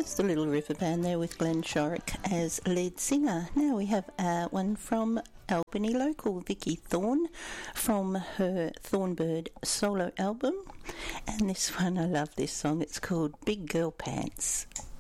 That's the Little River Band there with Glenn Shorrock as lead singer. Now we have one from Albany local, Vicky Thorne, from her Thornbird solo album. And this one, I love this song. It's called Big Girl Pants.